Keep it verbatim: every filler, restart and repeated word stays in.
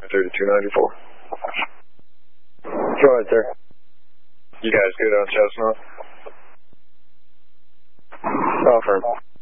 thirty-two ninety-four. Go ahead, sir. You guys good on Chestnut? Confirm.